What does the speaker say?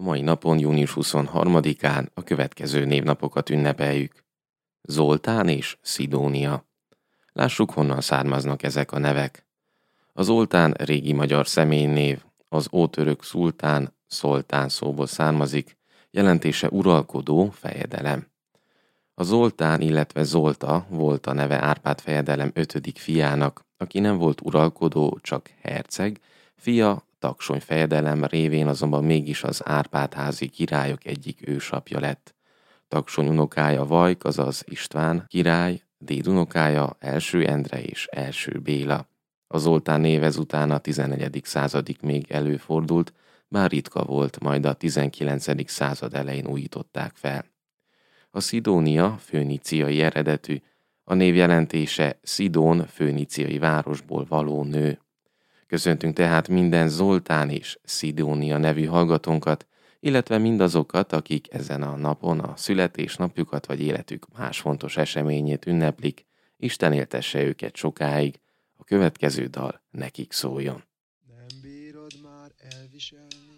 mai napon, június 23-án a következő névnapokat ünnepeljük. Zoltán és Szidónia. Lássuk, honnan származnak ezek a nevek. A Zoltán régi magyar személynév, az ótörök szultán, szoltán szóból származik, jelentése uralkodó, fejedelem. A Zoltán, illetve Zolta volt a neve Árpád fejedelem 5. fiának, aki nem volt uralkodó, csak herceg, fia Taksony fejedelem révén azonban mégis az Árpád-házi királyok egyik ősapja lett. Taksony unokája Vajk, azaz István király, dédunokája első Endre és első Béla. A Zoltán név ezután a 14. századig még előfordult, bár ritka volt, majd a 19. század elején újították fel. A Szidónia föníciai eredetű, a név jelentése Szidón föníciai városból való nő. Köszöntünk tehát minden Zoltán és Szidónia nevű hallgatónkat, illetve mindazokat, akik ezen a napon a születésnapjukat vagy életük más fontos eseményét ünneplik. Isten éltesse őket sokáig, a következő dal nekik szóljon. Nem bírod már elviselni